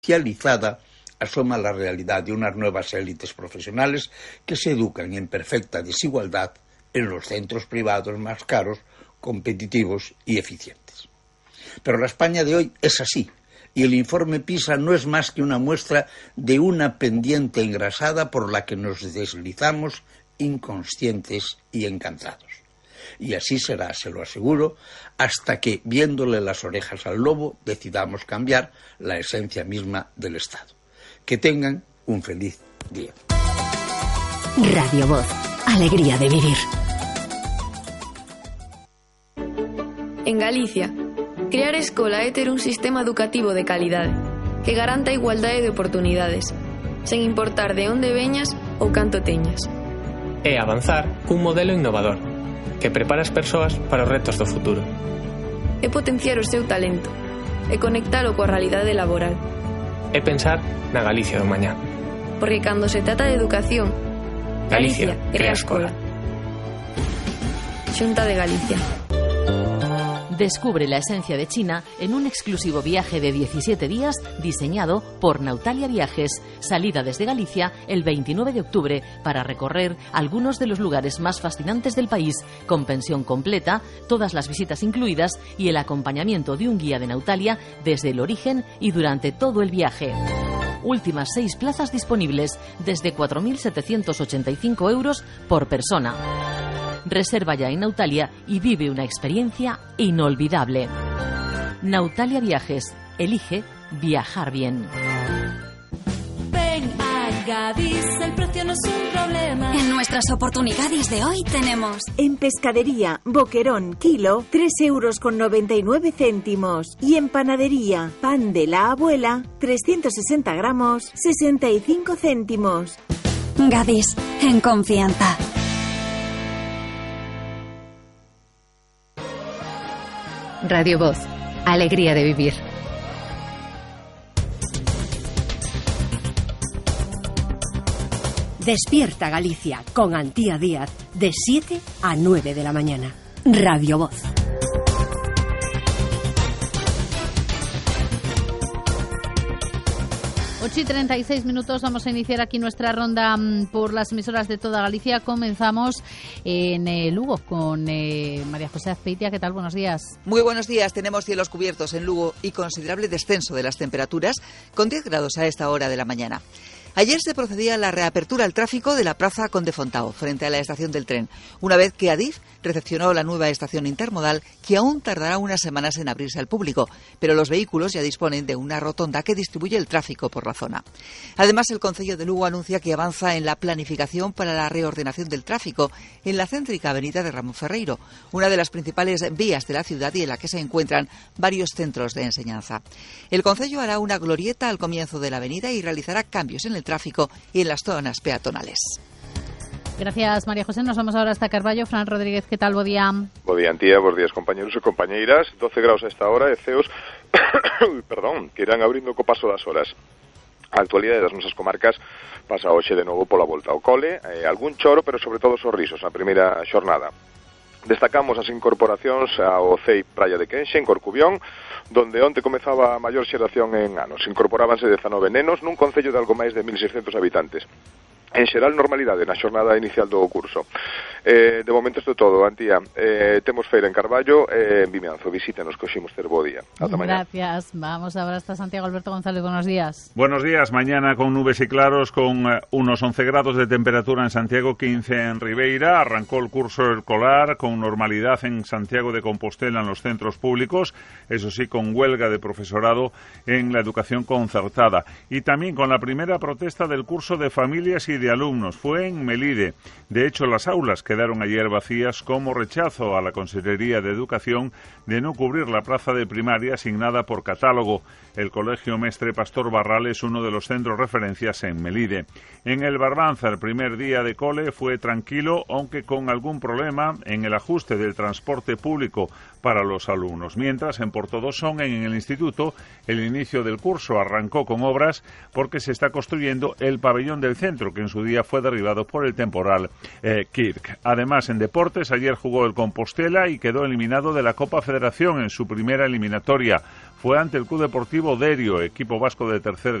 especializada asoma la realidad de unas nuevas élites profesionales que se educan en perfecta desigualdad en los centros privados más caros, competitivos y eficientes. Pero la España de hoy es así, y el informe PISA no es más que una muestra de una pendiente engrasada por la que nos deslizamos inconscientes y encantados. Y así será, se lo aseguro, hasta que, viéndole las orejas al lobo, decidamos cambiar la esencia misma del Estado. Que tengan un feliz día. Radio Voz, alegría de vivir. En Galicia, crear escola é ter un sistema educativo de calidade que garanta a igualdade de oportunidades, sen importar de onde veñas ou canto teñas. É avanzar cun modelo innovador que prepara as persoas para os retos do futuro. É potenciar o seu talento e conectalo coa realidade laboral. É pensar na Galicia do mañá. Porque cando se trata de educación, Galicia crea escola. Xunta de Galicia. Descubre la esencia de China en un exclusivo viaje de 17 días diseñado por Nautalia Viajes. Salida desde Galicia el 29 de octubre para recorrer algunos de los lugares más fascinantes del país, con pensión completa, todas las visitas incluidas y el acompañamiento de un guía de Nautalia desde el origen y durante todo el viaje. Últimas 6 plazas disponibles desde 4.785 euros por persona. Reserva ya en Nautalia y vive una experiencia inolvidable. Nautalia Viajes. Elige viajar bien. Ven a Gadis, el precio no es un problema. En nuestras oportunidades de hoy tenemos... En pescadería, boquerón, kilo, 3,99 €. Y en panadería, pan de la abuela, 360 gramos, 65 céntimos. Gadis, en confianza. Radio Voz, alegría de vivir. Despierta Galicia con Antía Díaz de 7 a 9 de la mañana. Radio Voz. Y 36 minutos, vamos a iniciar aquí nuestra ronda por las emisoras de toda Galicia. Comenzamos en Lugo con María José Azpeitia. ¿Qué tal? Buenos días. Muy buenos días. Tenemos cielos cubiertos en Lugo y considerable descenso de las temperaturas, con 10 grados a esta hora de la mañana. Ayer se procedía a la reapertura al tráfico de la Plaza Conde Fontao, frente a la estación del tren, una vez que Adif recepcionó la nueva estación intermodal, que aún tardará unas semanas en abrirse al público, pero los vehículos ya disponen de una rotonda que distribuye el tráfico por la zona. Además, el Concello de Lugo anuncia que avanza en la planificación para la reordenación del tráfico en la céntrica avenida de Ramón Ferreiro, una de las principales vías de la ciudad y en la que se encuentran varios centros de enseñanza. El Concello hará una glorieta al comienzo de la avenida y realizará cambios en el tráfico y en las zonas peatonales. Gracias, María José. Nos vamos ahora hasta Carballo. Fran Rodríguez, ¿qué tal? Bo día. Bo día, Antía. Bos días, compañeros e compañeiras. 12 graus a esta hora e ceos que irán abrindo co paso das horas. A actualidade das nosas comarcas pasa hoxe de novo pola volta ao cole, algún choro, pero sobre todo sorrisos na primeira xornada. Destacamos as incorporacións ao CEI Praia de Quenxe, en Corcubión, donde onte comezaba a maior xeración en anos. Incorporábanse 19 nenos nun concello de algo máis de 1.600 habitantes. En xeral, normalidade na xornada inicial do curso. De momento isto todo, Antía. Temos feira en Carballo en Vimianzo. Visítenos, que hoximos ter bo día. Ata mañá. Gracias. Vamos ahora hasta Santiago. Alberto González, buenos días. Buenos días. Mañana con nubes y claros, con unos 11 grados de temperatura en Santiago, 15 en Ribeira. Arrancó el curso escolar con normalidad en Santiago de Compostela en los centros públicos, eso sí, con huelga de profesorado en la educación concertada. Y también con la primera protesta del curso de familias y de alumnos. Fue en Melide. De hecho, las aulas quedaron ayer vacías como rechazo a la Consejería de Educación de no cubrir la plaza de primaria asignada por catálogo. El Colegio Mestre Pastor Barral es uno de los centros referencias en Melide. En el Barbanza, el primer día de cole fue tranquilo, aunque con algún problema en el ajuste del transporte público para los alumnos. Mientras, en Portodosón, en el instituto, el inicio del curso arrancó con obras porque se está construyendo el pabellón del centro, que en su día fue derribado por el temporal Kirk. Además, en deportes, ayer jugó el Compostela y quedó eliminado de la Copa Federación en su primera eliminatoria. fue ante el Club Deportivo Derio, equipo vasco de tercera